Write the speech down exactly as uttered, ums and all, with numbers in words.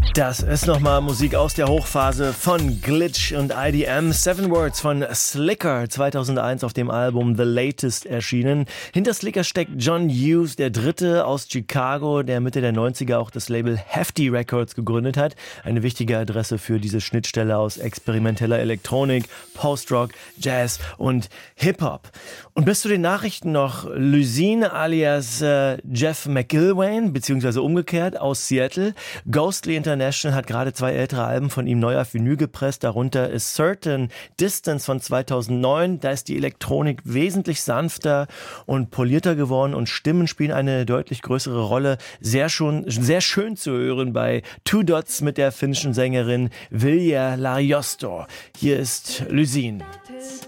Das ist nochmal Musik aus der Hochphase von Glitch und I D M. Seven Words von Slicker, zweitausendeins auf dem Album The Latest erschienen. Hinter Slicker steckt John Hughes, der Dritte aus Chicago, der Mitte der neunziger auch das Label Hefty Records gegründet hat. Eine wichtige Adresse für diese Schnittstelle aus experimenteller Elektronik, Post-Rock, Jazz und Hip-Hop. Und bis zu den Nachrichten noch Luzine alias äh, Jeff McIlwain, beziehungsweise umgekehrt aus Seattle. Ghostly International hat gerade zwei ältere Alben von ihm neu auf Vinyl gepresst. Darunter ist Certain Distance von zweitausendneun. Da ist die Elektronik wesentlich sanfter und polierter geworden und Stimmen spielen eine deutlich größere Rolle. Sehr schon, sehr schön zu hören bei Two Dots mit der finnischen Sängerin Vilja Lariostor. Hier ist Luzine.